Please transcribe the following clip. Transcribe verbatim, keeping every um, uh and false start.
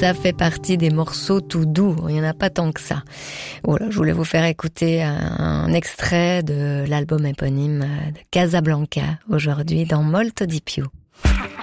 ça fait partie des morceaux tout doux. Il n'y en a pas tant que ça. Voilà, je voulais vous faire écouter un, un extrait de l'album éponyme de Casablanca aujourd'hui dans Molto di più.